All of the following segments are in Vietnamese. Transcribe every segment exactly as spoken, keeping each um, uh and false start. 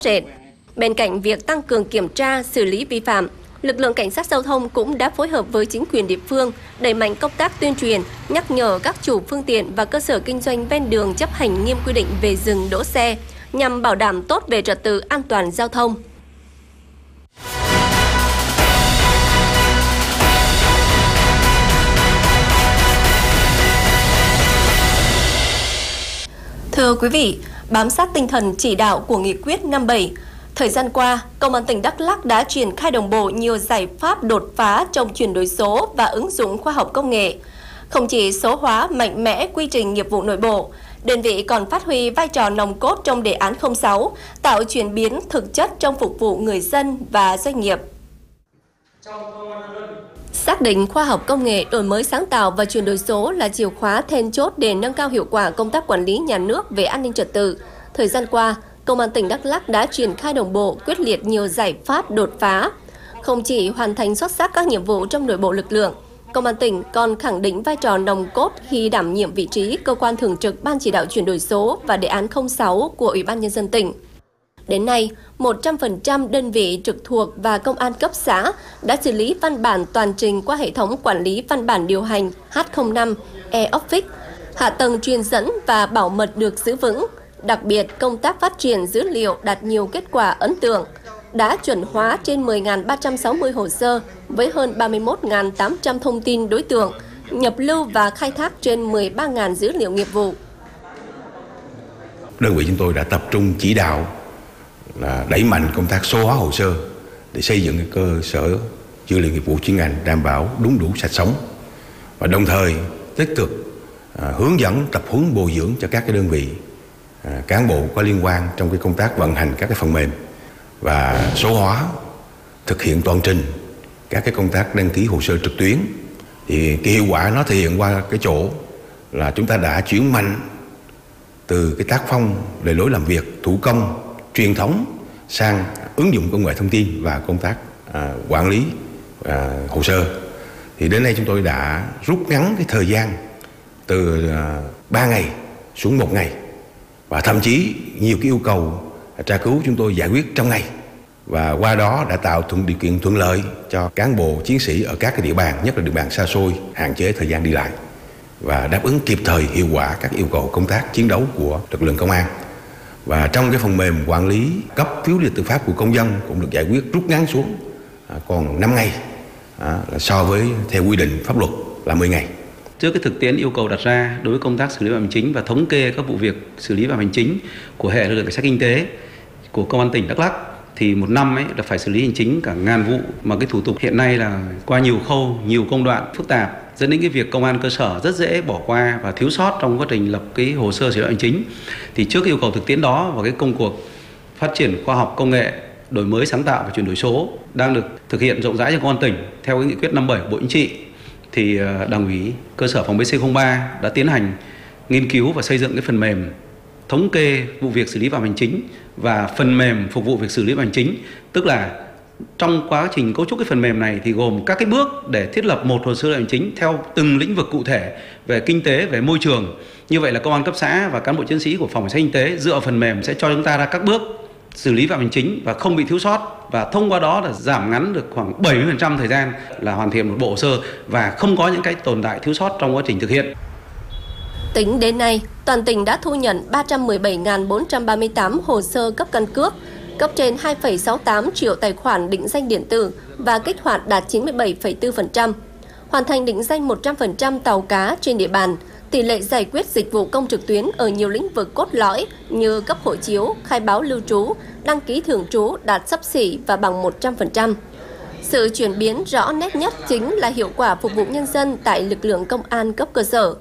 rệt. Bên cạnh việc tăng cường kiểm tra, xử lý vi phạm, lực lượng cảnh sát giao thông cũng đã phối hợp với chính quyền địa phương đẩy mạnh công tác tuyên truyền, nhắc nhở các chủ phương tiện và cơ sở kinh doanh ven đường chấp hành nghiêm quy định về dừng đỗ xe nhằm bảo đảm tốt về trật tự an toàn giao thông. Thưa quý vị, bám sát tinh thần chỉ đạo của Nghị quyết năm bảy, thời gian qua, Công an tỉnh Đắk Lắk đã triển khai đồng bộ nhiều giải pháp đột phá trong chuyển đổi số và ứng dụng khoa học công nghệ. Không chỉ số hóa mạnh mẽ quy trình nghiệp vụ nội bộ, đơn vị còn phát huy vai trò nòng cốt trong đề án không sáu, tạo chuyển biến thực chất trong phục vụ người dân và doanh nghiệp. Xác định khoa học công nghệ, đổi mới sáng tạo và chuyển đổi số là chìa khóa then chốt để nâng cao hiệu quả công tác quản lý nhà nước về an ninh trật tự. Thời gian qua, Công an tỉnh Đắk Lắk đã triển khai đồng bộ, quyết liệt nhiều giải pháp đột phá. Không chỉ hoàn thành xuất sắc các nhiệm vụ trong nội bộ lực lượng, Công an tỉnh còn khẳng định vai trò nòng cốt khi đảm nhiệm vị trí cơ quan thường trực Ban chỉ đạo chuyển đổi số và đề án không sáu của Ủy ban Nhân dân tỉnh. Đến nay, một trăm phần trăm đơn vị trực thuộc và công an cấp xã đã xử lý văn bản toàn trình qua hệ thống quản lý văn bản điều hành H không năm e-Office. Hạ tầng truyền dẫn và bảo mật được giữ vững. Đặc biệt, công tác phát triển dữ liệu đạt nhiều kết quả ấn tượng, đã chuẩn hóa trên mười nghìn ba trăm sáu mươi hồ sơ với hơn ba mươi mốt nghìn tám trăm thông tin đối tượng, nhập lưu và khai thác trên mười ba nghìn dữ liệu nghiệp vụ. Đơn vị chúng tôi đã tập trung chỉ đạo là đẩy mạnh công tác số hóa hồ sơ để xây dựng cái cơ sở dữ liệu nghiệp vụ chuyên ngành đảm bảo đúng đủ sạch sống, và đồng thời tích cực à, hướng dẫn tập huấn bồi dưỡng cho các cái đơn vị à, cán bộ có liên quan trong cái công tác vận hành các cái phần mềm và số hóa, thực hiện toàn trình các cái công tác đăng ký hồ sơ trực tuyến. Thì cái hiệu quả nó thể hiện qua cái chỗ là chúng ta đã chuyển mạnh từ cái tác phong lề lối làm việc thủ công truyền thống sang ứng dụng công nghệ thông tin và công tác à, quản lý à, hồ sơ. Thì đến nay chúng tôi đã rút ngắn cái thời gian từ à, ba ngày xuống một ngày, và thậm chí nhiều cái yêu cầu tra cứu chúng tôi giải quyết trong ngày, và qua đó đã tạo thuận điều kiện thuận lợi cho cán bộ chiến sĩ ở các cái địa bàn, nhất là địa bàn xa xôi, hạn chế thời gian đi lại và đáp ứng kịp thời hiệu quả các yêu cầu công tác chiến đấu của lực lượng công an. Và trong cái phần mềm quản lý cấp phiếu lý lịch tư pháp của công dân cũng được giải quyết rút ngắn xuống à, còn năm ngày à, so với theo quy định pháp luật là mười ngày. Trước cái thực tiễn yêu cầu đặt ra đối với công tác xử lý vi phạm hành chính và thống kê các vụ việc xử lý vi phạm hành chính của hệ lực lượng cảnh sát kinh tế của Công an tỉnh Đắk Lắk, thì một năm ấy là phải xử lý hành chính cả ngàn vụ, mà cái thủ tục hiện nay là qua nhiều khâu, nhiều công đoạn phức tạp, dẫn đến cái việc công an cơ sở rất dễ bỏ qua và thiếu sót trong quá trình lập cái hồ sơ xử lý hành chính. Thì trước yêu cầu thực tiễn đó và cái công cuộc phát triển khoa học công nghệ, đổi mới sáng tạo và chuyển đổi số đang được thực hiện rộng rãi trong công an tỉnh theo cái nghị quyết năm bảy của Bộ Chính trị, thì Đảng ủy cơ sở phòng pê xê không ba đã tiến hành nghiên cứu và xây dựng cái phần mềm thống kê vụ việc xử lý vi phạm hành chính và phần mềm phục vụ việc xử lý vi phạm hành chính. Tức là trong quá trình cấu trúc cái phần mềm này thì gồm các cái bước để thiết lập một hồ sơ hành chính theo từng lĩnh vực cụ thể về kinh tế, về môi trường. Như vậy là công an cấp xã và cán bộ chiến sĩ của phòng cảnh sát kinh tế dựa vào phần mềm sẽ cho chúng ta ra các bước xử lý vi phạm hành chính và không bị thiếu sót, và thông qua đó là giảm ngắn được khoảng bảy mươi phần trăm thời gian là hoàn thiện một bộ hồ sơ và không có những cái tồn tại thiếu sót trong quá trình thực hiện. Tính đến nay, toàn tỉnh đã thu nhận ba trăm mười bảy nghìn bốn trăm ba mươi tám hồ sơ cấp căn cước, cấp trên hai phẩy sáu mươi tám triệu tài khoản định danh điện tử và kích hoạt đạt chín mươi bảy phẩy bốn phần trăm. Hoàn thành định danh một trăm phần trăm tàu cá trên địa bàn, tỷ lệ giải quyết dịch vụ công trực tuyến ở nhiều lĩnh vực cốt lõi như cấp hộ chiếu, khai báo lưu trú, đăng ký thường trú đạt xấp xỉ và bằng một trăm phần trăm. Sự chuyển biến rõ nét nhất chính là hiệu quả phục vụ nhân dân tại lực lượng công an cấp cơ sở.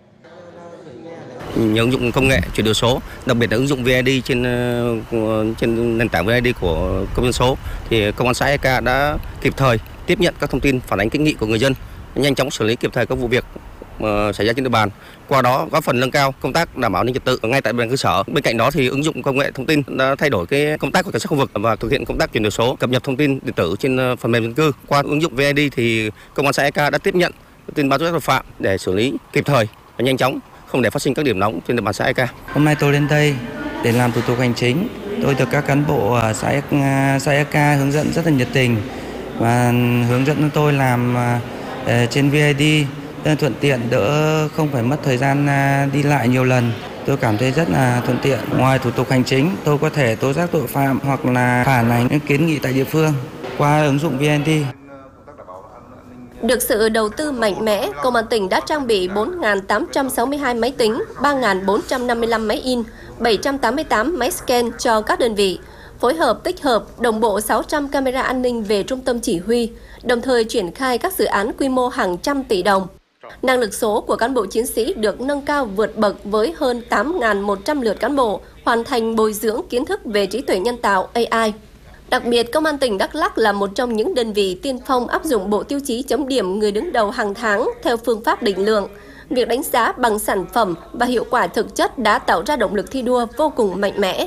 Nhờ ứng dụng công nghệ chuyển đổi số, đặc biệt là ứng dụng vê i đê trên trên nền tảng vê i đê của công dân số, thì công an xã e ca đã kịp thời tiếp nhận các thông tin phản ánh kiến nghị của người dân, nhanh chóng xử lý kịp thời các vụ việc xảy ra trên địa bàn, qua đó góp phần nâng cao công tác đảm bảo an ninh trật tự ngay tại địa bàn cơ sở. Bên cạnh đó thì ứng dụng công nghệ thông tin đã thay đổi cái công tác của cảnh sát khu vực và thực hiện công tác chuyển đổi số, cập nhật thông tin điện tử trên phần mềm dân cư. Qua ứng dụng vê i đê thì công an xã e ca đã tiếp nhận tin báo tố giác tội phạm để xử lý kịp thời và nhanh chóng, không để phát sinh các điểm nóng trên địa bàn xã e ca. Hôm nay tôi đến đây để làm thủ tục hành chính Tôi được các cán bộ ở xã xã Eka hướng dẫn rất là nhiệt tình và hướng dẫn tôi làm uh, trên vê i đê thuận tiện, đỡ không phải mất thời gian uh, đi lại nhiều lần. Tôi cảm thấy rất là thuận tiện. Ngoài thủ tục hành chính, tôi có thể tố giác tội phạm hoặc là phản ánh những kiến nghị tại địa phương qua ứng dụng vê en đê. Được sự đầu tư mạnh mẽ, Công an tỉnh đã trang bị bốn nghìn tám trăm sáu mươi hai máy tính, ba nghìn bốn trăm năm mươi lăm máy in, bảy trăm tám mươi tám máy scan cho các đơn vị, phối hợp tích hợp đồng bộ sáu trăm camera an ninh về trung tâm chỉ huy, đồng thời triển khai các dự án quy mô hàng trăm tỷ đồng. Năng lực số của cán bộ chiến sĩ được nâng cao vượt bậc với hơn tám nghìn một trăm lượt cán bộ hoàn thành bồi dưỡng kiến thức về trí tuệ nhân tạo A I. Đặc biệt, Công an tỉnh Đắk Lắk là một trong những đơn vị tiên phong áp dụng bộ tiêu chí chấm điểm người đứng đầu hàng tháng theo phương pháp định lượng. Việc đánh giá bằng sản phẩm và hiệu quả thực chất đã tạo ra động lực thi đua vô cùng mạnh mẽ.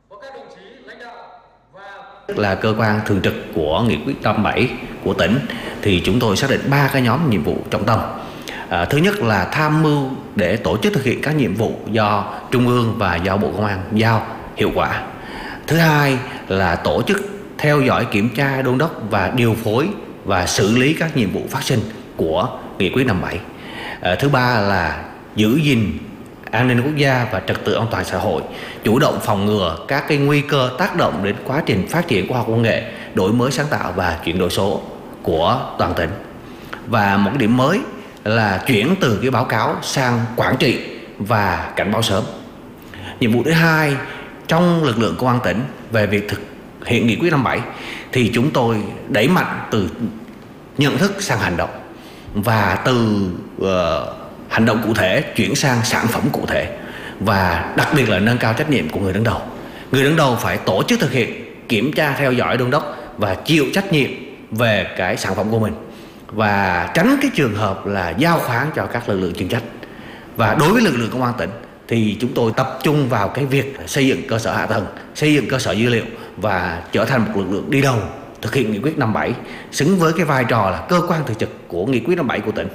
Là cơ quan thường trực của nghị quyết năm bảy của tỉnh thì chúng tôi xác định ba cái nhóm nhiệm vụ trọng tâm. À, thứ nhất là tham mưu để tổ chức thực hiện các nhiệm vụ do Trung ương và do Bộ Công an giao hiệu quả. Thứ hai là tổ chức theo dõi, kiểm tra, đôn đốc và điều phối và xử lý các nhiệm vụ phát sinh của nghị quyết năm bảy. À, thứ ba là giữ gìn an ninh quốc gia và trật tự an toàn xã hội, chủ động phòng ngừa các cái nguy cơ tác động đến quá trình phát triển khoa học công nghệ, đổi mới sáng tạo và chuyển đổi số của toàn tỉnh. Và một điểm mới là chuyển từ cái báo cáo sang quản trị và cảnh báo sớm. Nhiệm vụ thứ hai trong lực lượng công an tỉnh về việc thực hiện nghị quyết năm bảy thì chúng tôi đẩy mạnh từ nhận thức sang hành động và từ uh, hành động cụ thể chuyển sang sản phẩm cụ thể, và đặc biệt là nâng cao trách nhiệm của người đứng đầu. Người đứng đầu phải tổ chức thực hiện, kiểm tra, theo dõi, đôn đốc và chịu trách nhiệm về cái sản phẩm của mình, và tránh cái trường hợp là giao khoán cho các lực lượng chuyên trách. Và đối với lực lượng công an tỉnh thì chúng tôi tập trung vào cái việc xây dựng cơ sở hạ tầng, xây dựng cơ sở dữ liệu và trở thành một lực lượng đi đầu thực hiện nghị quyết năm bảy, xứng với cái vai trò là cơ quan thường trực của nghị quyết năm bảy của tỉnh.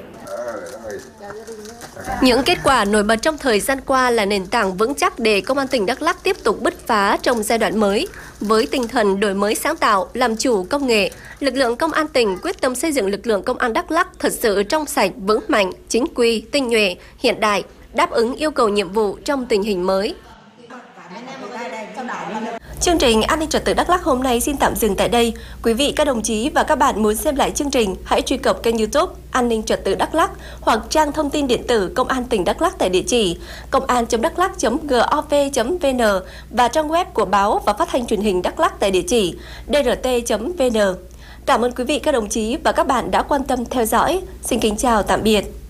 Những kết quả nổi bật trong thời gian qua là nền tảng vững chắc để Công an tỉnh Đắk Lắk tiếp tục bứt phá trong giai đoạn mới. Với tinh thần đổi mới sáng tạo, làm chủ công nghệ, lực lượng Công an tỉnh quyết tâm xây dựng lực lượng Công an Đắk Lắk thật sự trong sạch, vững mạnh, chính quy, tinh nhuệ, hiện đại, đáp ứng yêu cầu nhiệm vụ trong tình hình mới. Chương trình An ninh trật tự Đắk Lắk hôm nay xin tạm dừng tại đây. Quý vị, các đồng chí và các bạn muốn xem lại chương trình, hãy truy cập kênh YouTube An ninh trật tự Đắk Lắk hoặc trang thông tin điện tử Công an tỉnh Đắk Lắk tại địa chỉ công an chấm đắk lắk chấm gov chấm vn và trang web của báo và phát thanh truyền hình Đắk Lắk tại địa chỉ d r t chấm v n. Cảm ơn quý vị, các đồng chí và các bạn đã quan tâm theo dõi. Xin kính chào tạm biệt.